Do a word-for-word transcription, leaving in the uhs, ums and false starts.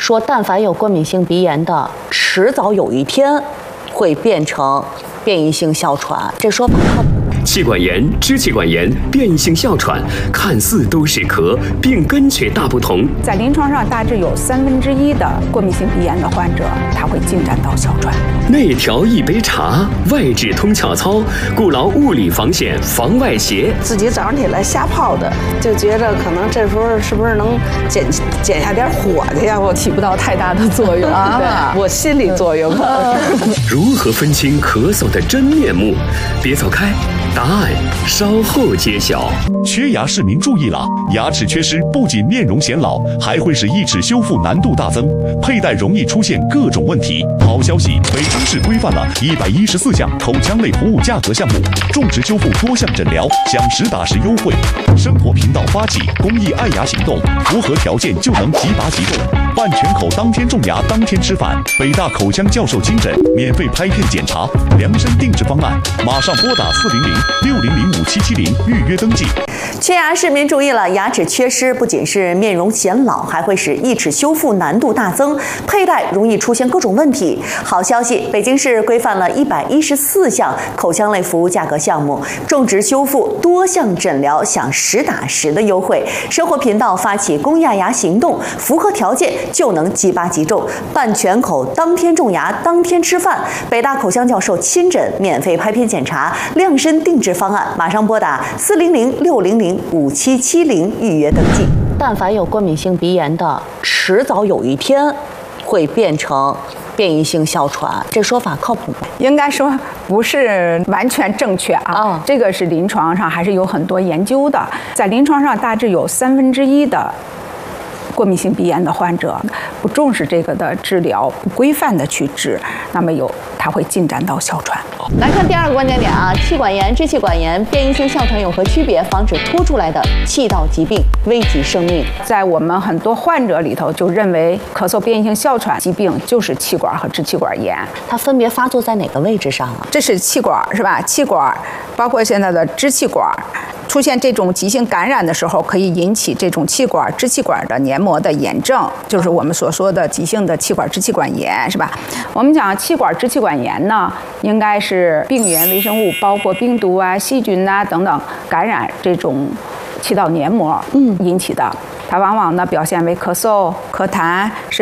说但凡有过敏性鼻炎的，迟早有一天会变成变异性哮喘，这说法靠谱？ 气管炎、支气管炎、变异性哮喘，看似都是咳，病根却大不同。 在临床上，大致有三分之一的过敏性鼻炎的患者，他会进展到哮喘。 内调一杯茶，外治通窍操，故劳物理防险防外邪。 自己早上起来瞎泡的，就觉着可能这时候是不是能减减下点火去呀？我起不到太大的作用啊，我心理作用。 如何分清咳嗽的真面目？别走开。答案稍后揭晓。 缺牙市民注意了，牙齿缺失不仅面容显老，还会使义齿修复难度大增，佩戴容易出现各种问题。好消息，北京市规范了一百一十四项口腔类服务价格项目，种植修复多项诊疗享实打实优惠。生活频道发起公益爱牙行动，符合条件就能即拔即种，办全口当天种牙当天吃饭。北大口腔教授亲诊，免费拍片检查，量身定制方案，马上拨打四零零六零零五七七零预约登记。 缺牙市民注意了，牙齿缺失不仅是面容显老，还会使义齿修复难度大增，佩戴容易出现各种问题。好消息，北京市规范了一百一十四项口腔类服务价格项目，种植修复多项诊疗享实打实的优惠。生活频道发起公益爱牙行动，符合条件就能即拔即种，办全口当天种牙当天吃饭。北大口腔教授亲诊，免费拍片检查，量身定制方案，马上拨打四零零六零零五七七零预约登记。但凡有过敏性鼻炎的，迟早有一天会变成变异性哮喘，这说法靠谱吗？ 应该说不是完全正确啊。 哦、 这个是临床上还是有很多研究的，在临床上大致有三分之一的过敏性鼻炎的患者不重视这个的治疗，不规范的去治，那么有它会进展到哮喘。 来看第二个关键点啊，气管炎、支气管炎、变异性哮喘有何区别？防止拖出来的气道疾病危及生命。 在我们很多患者里头，就认为咳嗽变异性哮喘疾病就是气管和支气管炎。 它分别发作在哪个位置上啊？ 这是气管是吧？气管包括现在的支气管。出现这种急性感染的时候，可以引起这种气管、支气管的黏膜的炎症，就是我们所说的急性的气管支气管炎，是吧？我们讲气管支气管炎呢，应该是病原微生物，包括病毒啊、细菌啊等等感染这种气道黏膜引起的。它往往呢表现为咳嗽、咳痰，甚